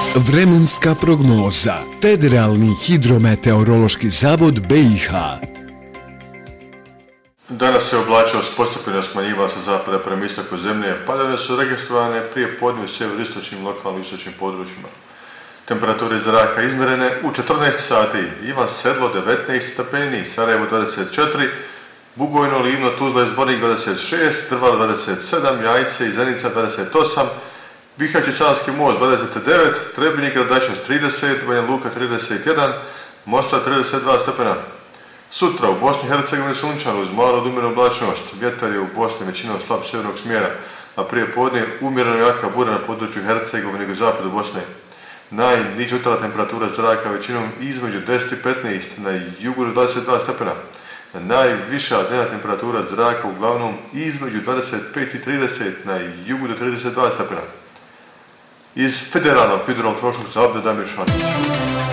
Vremenska prognoza. Federalni hidrometeorološki zavod BiH. Danas se oblačnost postepeno smanjivala sa zapada prema istoku zemlje, padavine su registrovane prije podne u sjeveroistočnim lokalnim istočnim područjima. Temperature zraka izmjerene u 14 sati, Ivan Sedlo 19 stepeni, Sarajevo 24, Bugojno, Livno, Tuzla i Zvornik 26, Drvar 27, Jajce i Zenica 28, Bihać i Savski Most 29, Trebinje i Gradačac 30, Banja Luka 31, Mostar 32 stepena. Sutra u Bosni i Hercegovini sunčano uz malu od umjerenu oblačnost, vjetar je u Bosni većinom slab sjevernog smjera, a prije podne umjereno jaka bura na području Hercegovine i zapadu Bosne. Najniža jutarnja temperatura zraka većinom između 10 i 15, na jugu do 22 stepena. Najviša dnevna temperatura zraka uglavnom između 25 i 30, na jugu do 32 stepena. Iz Federalnog hidrometeorološkog zavoda Damir Šanić.